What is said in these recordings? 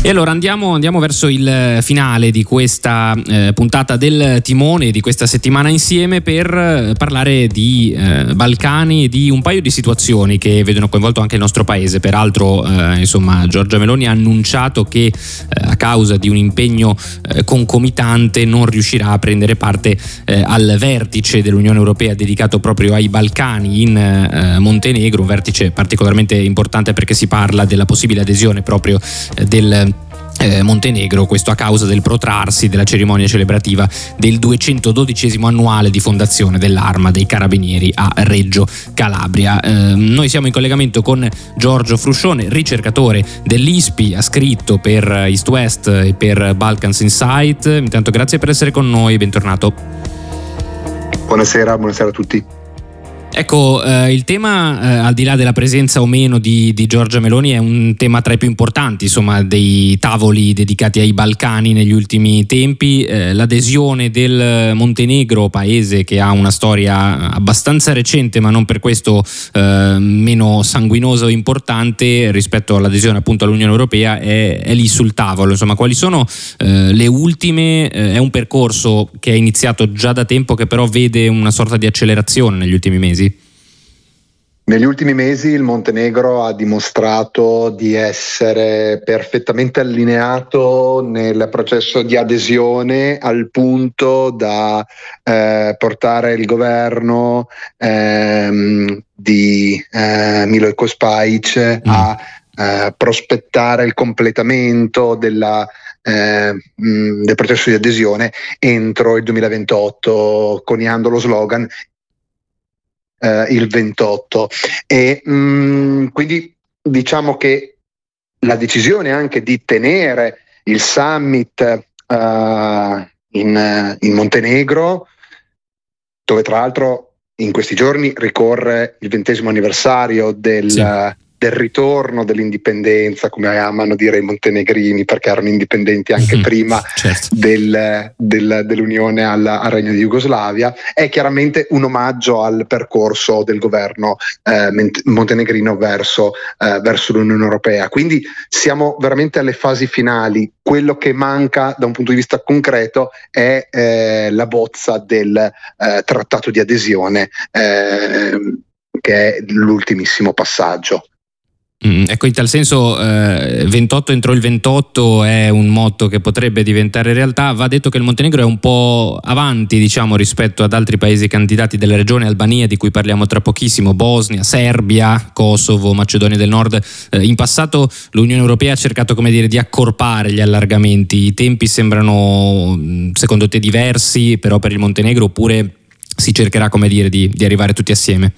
E allora andiamo verso il finale di questa puntata del Timone, di questa settimana insieme, per parlare di Balcani e di un paio di situazioni che vedono coinvolto anche il nostro paese. Peraltro Giorgia Meloni ha annunciato che a causa di un impegno concomitante non riuscirà a prendere parte al vertice dell'Unione Europea dedicato proprio ai Balcani in Montenegro, un vertice particolarmente importante perché si parla della possibile adesione proprio del Montenegro, questo a causa del protrarsi della cerimonia celebrativa del 212° annuale di fondazione dell'Arma dei Carabinieri a Reggio Calabria. Noi siamo in collegamento con Giorgio Fruscione, ricercatore dell'ISPI, ha scritto per East West e per Balkans Insight. Intanto grazie per essere con noi, bentornato. Buonasera a tutti. Ecco, il tema, al di là della presenza o meno di Giorgia Meloni, è un tema tra i più importanti, dei tavoli dedicati ai Balcani negli ultimi tempi. L'adesione del Montenegro, paese che ha una storia abbastanza recente, ma non per questo meno sanguinosa o importante rispetto all'adesione appunto all'Unione Europea, è lì sul tavolo. Quali sono le ultime? È un percorso che è iniziato già da tempo, che però vede una sorta di accelerazione negli ultimi mesi. Negli ultimi mesi il Montenegro ha dimostrato di essere perfettamente allineato nel processo di adesione, al punto da portare il governo di Milojko Spajic a prospettare il completamento del processo di adesione entro il 2028, coniando lo slogan il 28, e quindi diciamo che la decisione anche di tenere il summit in Montenegro, dove tra l'altro in questi giorni ricorre il 20° anniversario del ritorno dell'indipendenza, come amano dire i montenegrini, perché erano indipendenti anche prima dell'unione al Regno di Jugoslavia, è chiaramente un omaggio al percorso del governo montenegrino verso l'Unione Europea. Quindi siamo veramente alle fasi finali. Quello che manca da un punto di vista concreto è la bozza del trattato di adesione, che è l'ultimissimo passaggio. Ecco, in tal senso 28 entro il 28 è un motto che potrebbe diventare realtà. Va detto che il Montenegro è un po' avanti, rispetto ad altri paesi candidati della regione: Albania, di cui parliamo tra pochissimo, Bosnia, Serbia, Kosovo, Macedonia del Nord. In passato l'Unione Europea ha cercato, di accorpare gli allargamenti. I tempi sembrano, secondo te, diversi però per il Montenegro, oppure si cercherà, di arrivare tutti assieme?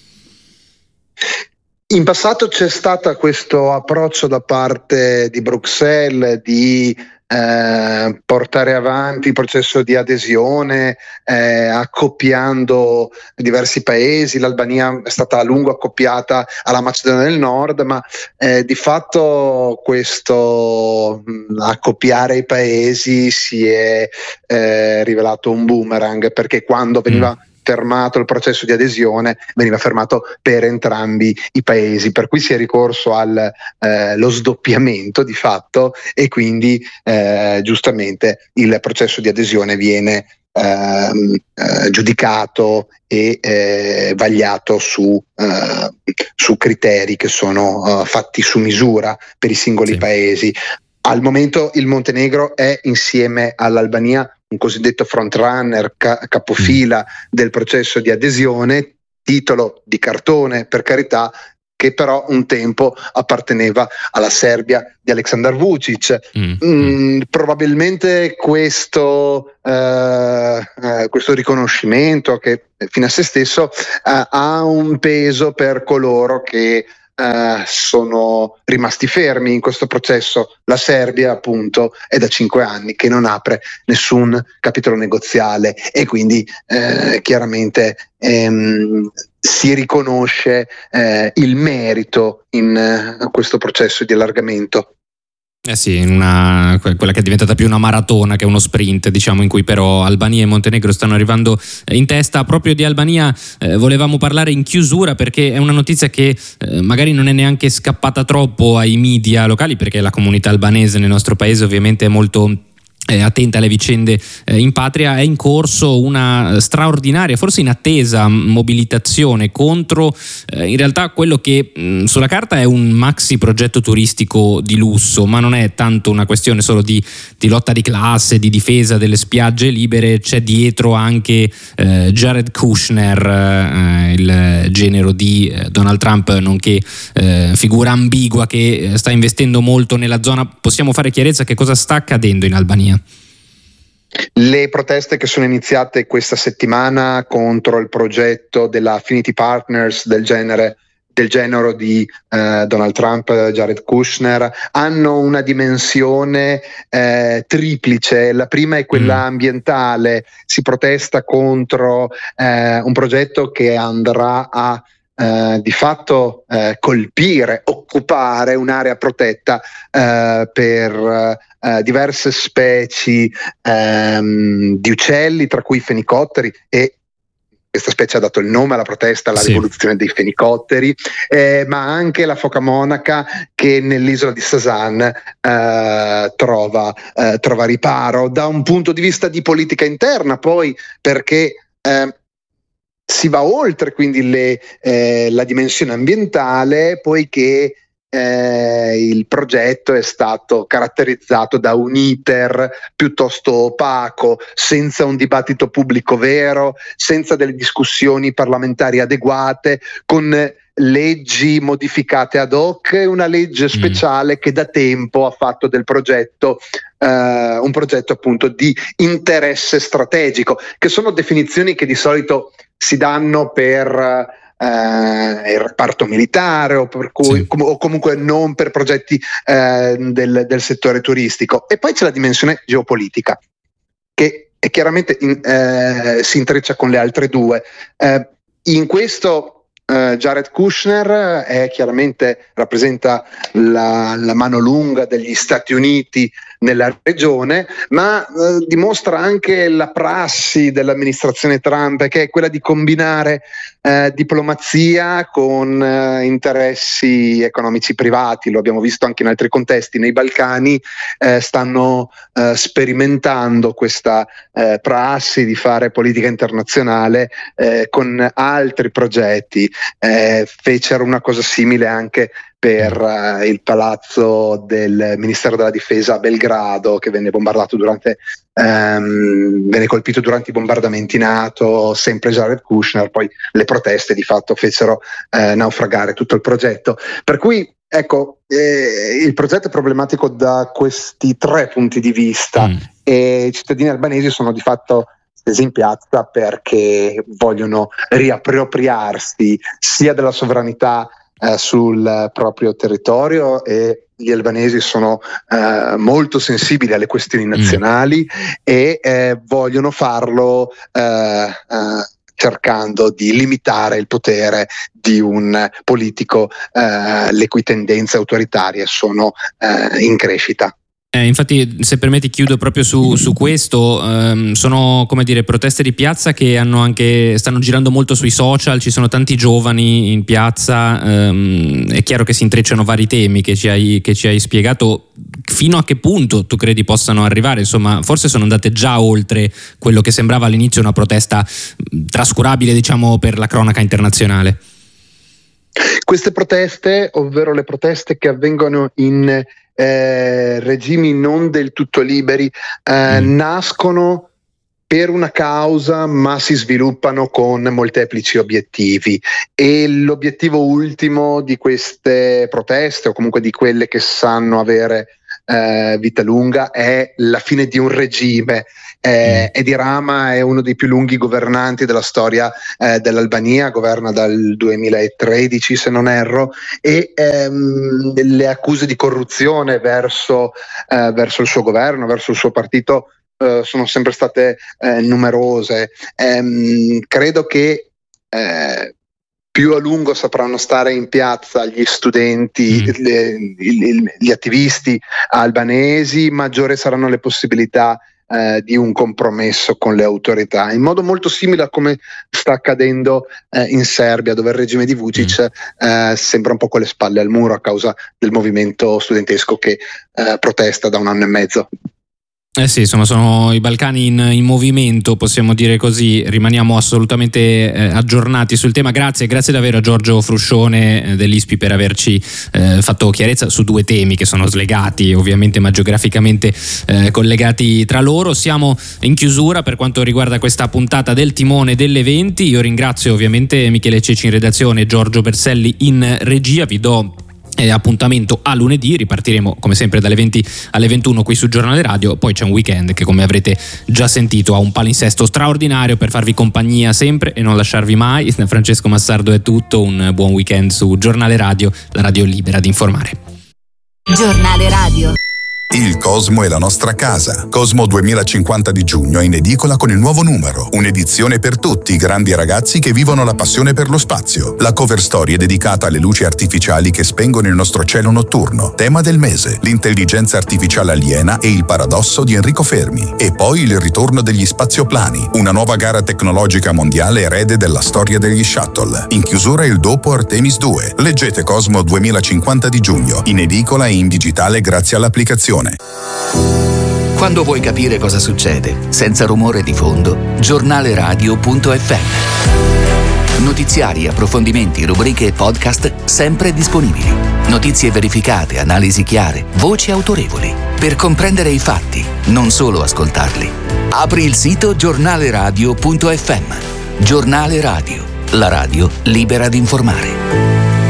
In passato c'è stato questo approccio da parte di Bruxelles di portare avanti il processo di adesione accoppiando diversi paesi. L'Albania è stata a lungo accoppiata alla Macedonia del Nord, ma di fatto questo accoppiare i paesi si è rivelato un boomerang, perché quando veniva fermato il processo di adesione veniva fermato per entrambi i paesi, per cui si è ricorso allo sdoppiamento di fatto, e quindi giustamente il processo di adesione viene giudicato e vagliato su criteri che sono fatti su misura per i singoli paesi. Al momento il Montenegro è, insieme all'Albania, un cosiddetto frontrunner, capofila del processo di adesione, titolo di cartone per carità, che però un tempo apparteneva alla Serbia di Aleksandar Vučić. Probabilmente questo riconoscimento, che fino a se stesso ha un peso per coloro che sono rimasti fermi in questo processo. La Serbia, appunto, è da 5 anni che non apre nessun capitolo negoziale, e quindi chiaramente si riconosce il merito in questo processo di allargamento. Sì, quella che è diventata più una maratona che uno sprint, diciamo, in cui però Albania e Montenegro stanno arrivando in testa. Proprio di Albania volevamo parlare in chiusura, perché è una notizia che magari non è neanche scappata troppo ai media locali, perché la comunità albanese nel nostro paese ovviamente è molto attenta alle vicende in patria. È in corso una straordinaria, forse inattesa, mobilitazione contro in realtà quello che sulla carta è un maxi progetto turistico di lusso, ma non è tanto una questione solo di lotta di classe, di difesa delle spiagge libere. C'è dietro anche Jared Kushner, il genero di Donald Trump, nonché figura ambigua che sta investendo molto nella zona. Possiamo fare chiarezza che cosa sta accadendo in Albania? Le proteste che sono iniziate questa settimana contro il progetto della Affinity Partners del genero di Donald Trump, Jared Kushner, hanno una dimensione triplice. La prima è quella ambientale: si protesta contro un progetto che andrà a di fatto colpire, occupare un'area protetta per diverse specie di uccelli, tra cui i fenicotteri, e questa specie ha dato il nome alla protesta, alla rivoluzione dei fenicotteri, ma anche la foca monaca, che nell'isola di Sasan trova riparo. Da un punto di vista di politica interna, poi, perché si va oltre quindi la dimensione ambientale, poiché il progetto è stato caratterizzato da un iter piuttosto opaco, senza un dibattito pubblico vero, senza delle discussioni parlamentari adeguate, con leggi modificate ad hoc e una legge speciale che da tempo ha fatto del progetto un progetto appunto di interesse strategico, che sono definizioni che di solito si danno per il reparto militare o comunque non per progetti del settore turistico. E poi c'è la dimensione geopolitica, che è chiaramente si intreccia con le altre due. In questo Jared Kushner chiaramente rappresenta la mano lunga degli Stati Uniti nella regione, ma dimostra anche la prassi dell'amministrazione Trump, che è quella di combinare diplomazia con interessi economici privati. Lo abbiamo visto anche in altri contesti. Nei Balcani stanno sperimentando questa prassi di fare politica internazionale con altri progetti. Fecero una cosa simile anche per il palazzo del Ministero della Difesa a Belgrado, che venne bombardato venne colpito durante i bombardamenti NATO, sempre Jared Kushner. Poi le proteste di fatto fecero naufragare tutto il progetto. Per cui ecco, il progetto è problematico da questi tre punti di vista, e i cittadini albanesi sono di fatto scesi in piazza perché vogliono riappropriarsi sia della sovranità sul proprio territorio, e gli albanesi sono molto sensibili alle questioni nazionali e vogliono farlo cercando di limitare il potere di un politico le cui tendenze autoritarie sono in crescita. Infatti, se permetti, chiudo proprio su questo. Sono, come dire, proteste di piazza che stanno girando molto sui social. Ci sono tanti giovani in piazza. È chiaro che si intrecciano vari temi che ci hai spiegato. Fino a che punto tu credi possano arrivare? Insomma, forse sono andate già oltre quello che sembrava all'inizio una protesta trascurabile, diciamo, per la cronaca internazionale. Queste proteste, ovvero le proteste che avvengono in regimi non del tutto liberi, nascono per una causa, ma si sviluppano con molteplici obiettivi, e l'obiettivo ultimo di queste proteste, o comunque di quelle che sanno avere vita lunga, è la fine di un regime. Edi Rama è uno dei più lunghi governanti della storia dell'Albania, governa dal 2013 se non erro, e le accuse di corruzione verso il suo governo, verso il suo partito sono sempre state numerose. Credo che più a lungo sapranno stare in piazza gli studenti, gli attivisti albanesi, maggiori saranno le possibilità di un compromesso con le autorità, in modo molto simile a come sta accadendo in Serbia, dove il regime di Vučić sembra un po' con le spalle al muro a causa del movimento studentesco che protesta da 1 anno e mezzo. Sì, sono i Balcani in movimento, possiamo dire così. Rimaniamo assolutamente aggiornati sul tema. Grazie davvero a Giorgio Fruscione dell'ISPI per averci fatto chiarezza su 2 temi che sono slegati ovviamente, ma geograficamente collegati tra loro. Siamo in chiusura per quanto riguarda questa puntata del Timone delle 20. Io ringrazio ovviamente Michele Ceci in redazione e Giorgio Berselli in regia. Vi do appuntamento a lunedì, ripartiremo come sempre dalle 20 alle 21 qui su Giornale Radio, poi c'è un weekend che, come avrete già sentito, ha un palinsesto straordinario per farvi compagnia sempre e non lasciarvi mai. Da Francesco Massardo è tutto, un buon weekend su Giornale Radio, la radio libera di informare. Giornale Radio. Il Cosmo è la nostra casa. Cosmo 2050 di giugno è in edicola con il nuovo numero. Un'edizione per tutti i grandi ragazzi che vivono la passione per lo spazio. La cover story è dedicata alle luci artificiali che spengono il nostro cielo notturno. Tema del mese: l'intelligenza artificiale aliena e il paradosso di Enrico Fermi. E poi il ritorno degli spazioplani, una nuova gara tecnologica mondiale erede della storia degli shuttle. In chiusura il dopo Artemis 2. Leggete Cosmo 2050 di giugno, in edicola e in digitale grazie all'applicazione. Quando vuoi capire cosa succede, senza rumore di fondo, giornaleradio.fm. Notiziari, approfondimenti, rubriche e podcast sempre disponibili. Notizie verificate, analisi chiare, voci autorevoli. Per comprendere i fatti, non solo ascoltarli. Apri il sito giornaleradio.fm. Giornale Radio, la radio libera di informare.